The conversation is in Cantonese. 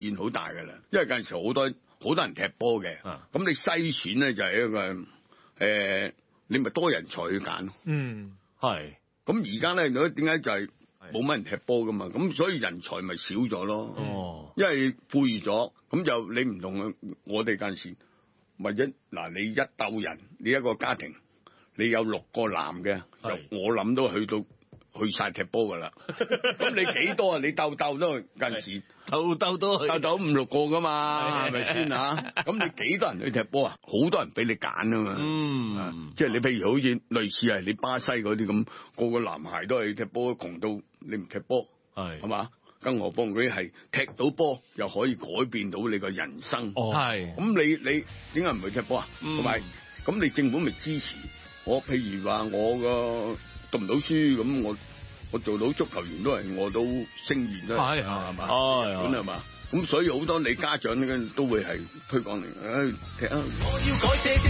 變好大噶啦，因為嗰陣時好多人踢波嘅，咁你篩選咧就係一個你咪多人才去揀咯。 係。 咁而家咧，點解就係冇乜人踢波噶嘛？咁所以人才咪少咗咯。因為富裕咗，咁就你唔同我哋嗰陣時，或者嗱你一鬥人，你一個家庭，你有6個男嘅，我諗都去晒踢波噶啦。咁你幾多啊？你鬥都嗰陣時鬥都去鬥5、6個噶嘛，係咪先啊？咁你幾多人去踢波啊？好多人俾你揀啊嘛。即係你譬如好似類似係你巴西嗰啲咁，個個男孩都係踢波，窮到你唔踢波係嘛？更何況佢係踢到波又可以改變到你個人生。咁你點解唔去踢波啊？同埋咁你政府咪支持我？譬如話我個讀唔到書咁，我做到足球員都係我都聲譽都係嘛？咁係嘛？咁所以好多你家長咧都會係推廣嚟，踢啊！我要改寫